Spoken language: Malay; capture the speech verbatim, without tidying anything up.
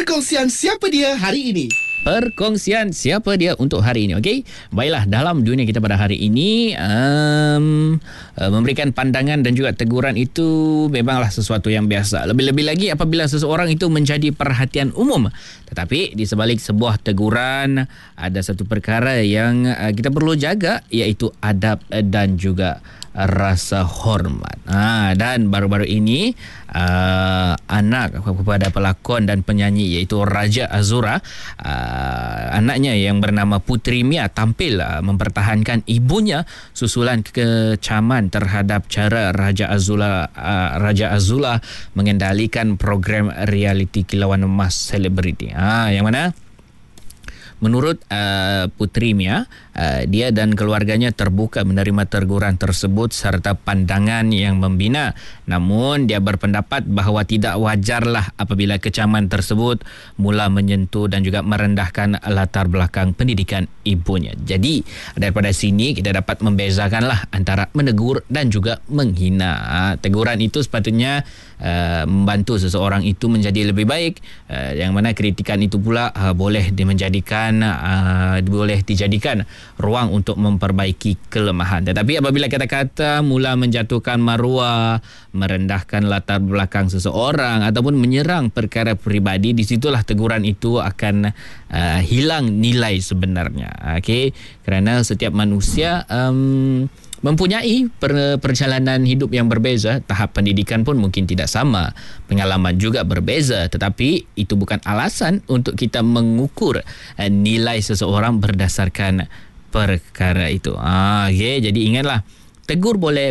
Perkongsian siapa dia hari ini. Perkongsian siapa dia untuk hari ini. Okey, baiklah, dalam dunia kita pada hari ini, um, uh, memberikan pandangan dan juga teguran itu memanglah sesuatu yang biasa. Lebih-lebih lagi apabila seseorang itu menjadi perhatian umum. Tetapi di sebalik sebuah teguran ada satu perkara yang uh, kita perlu jaga, iaitu adab dan juga rasa hormat. Ha, dan baru-baru ini uh, anak kepada pelakon dan penyanyi iaitu Raja Azura, uh, anaknya yang bernama Puteri Mia tampil uh, mempertahankan ibunya susulan kecaman terhadap cara Raja Azula uh, Raja Azula mengendalikan program realiti Kilauan Emas Selebriti. Ha, yang mana menurut uh, Puteri Mia, uh, dia dan keluarganya terbuka menerima teguran tersebut serta pandangan yang membina. Namun dia berpendapat bahawa tidak wajarlah apabila kecaman tersebut mula menyentuh dan juga merendahkan latar belakang pendidikan ibunya. Jadi daripada sini kita dapat membezakanlah antara menegur dan juga menghina. Uh, teguran itu sepatutnya uh, membantu seseorang itu menjadi lebih baik, uh, yang mana kritikan itu pula uh, boleh dimenjadikan Uh, boleh dijadikan ruang untuk memperbaiki kelemahan. Tetapi apabila kata-kata mula menjatuhkan maruah, merendahkan latar belakang seseorang ataupun menyerang perkara peribadi, di situlah teguran itu akan uh, hilang nilai sebenarnya. Okey, kerana setiap manusia um, mempunyai per, perjalanan hidup yang berbeza, tahap pendidikan pun mungkin tidak sama, pengalaman juga berbeza, tetapi itu bukan alasan untuk kita mengukur uh, nilai seseorang berdasarkan perkara itu. Ah, okay, jadi ingatlah, tegur boleh